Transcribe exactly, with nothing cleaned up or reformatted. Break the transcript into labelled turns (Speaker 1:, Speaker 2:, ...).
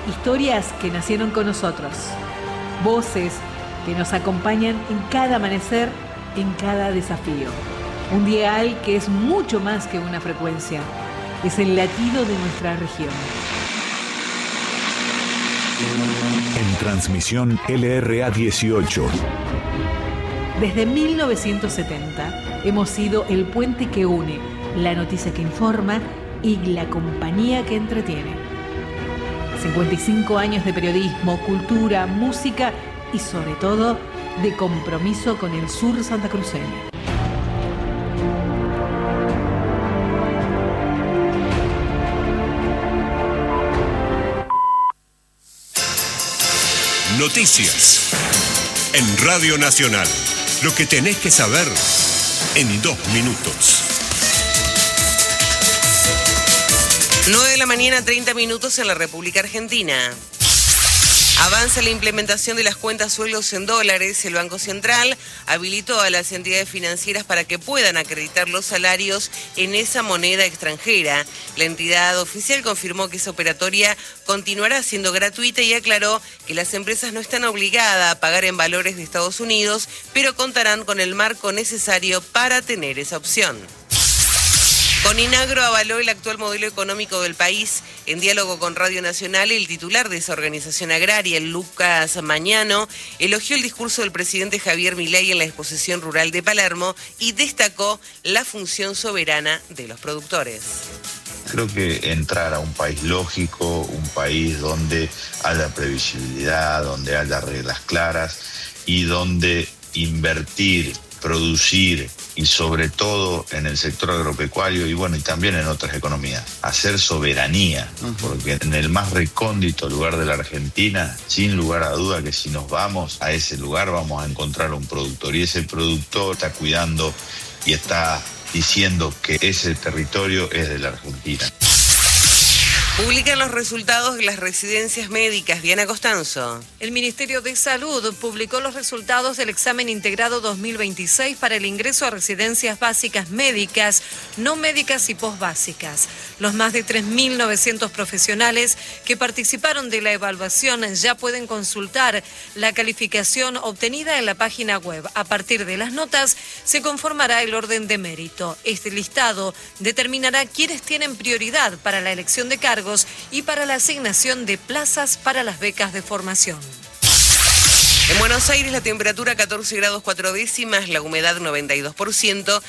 Speaker 1: Historias que nacieron con nosotros. Voces que nos acompañan en cada amanecer, en cada desafío. Un dial que es mucho más que una frecuencia. Es el latido de nuestra región.
Speaker 2: En transmisión L R A dieciocho.
Speaker 1: Desde mil novecientos setenta hemos sido el puente que une, la noticia que informa y la compañía que entretiene. cincuenta y cinco años de periodismo, cultura, música y sobre todo de compromiso con el sur santacruceño.
Speaker 3: Noticias en Radio Nacional. Lo que tenés que saber en dos minutos.
Speaker 4: nueve de la mañana, treinta minutos en la República Argentina. Avanza la implementación de las cuentas sueldos en dólares. El Banco Central habilitó a las entidades financieras para que puedan acreditar los salarios en esa moneda extranjera. La entidad oficial confirmó que esa operatoria continuará siendo gratuita y aclaró que las empresas no están obligadas a pagar en valores de Estados Unidos, pero contarán con el marco necesario para tener esa opción. Coninagro avaló el actual modelo económico del país. En diálogo con Radio Nacional, el titular de esa organización agraria, Lucas Mañano, elogió el discurso del presidente Javier Milei en la exposición rural de Palermo y destacó la función soberana de los productores.
Speaker 5: Creo que entrar a un país lógico, un país donde haya previsibilidad, donde haya reglas claras y donde invertir, producir y sobre todo en el sector agropecuario y bueno, y también en otras economías, hacer soberanía, uh-huh. Porque en el más recóndito lugar de la Argentina, sin lugar a duda que si nos vamos a ese lugar vamos a encontrar un productor y ese productor está cuidando y está diciendo que ese territorio es de la Argentina.
Speaker 4: Publican los resultados de las residencias médicas. Diana Costanzo.
Speaker 6: El Ministerio de Salud publicó los resultados del examen integrado dos mil veintiséis para el ingreso a residencias básicas médicas, no médicas y posbásicas. Los más de tres mil novecientos profesionales que participaron de la evaluación ya pueden consultar la calificación obtenida en la página web. A partir de las notas se conformará el orden de mérito. Este listado determinará quiénes tienen prioridad para la elección de cargos y para la asignación de plazas para las becas de formación.
Speaker 4: En Buenos Aires la temperatura catorce grados cuatro décimas, la humedad noventa y dos por ciento.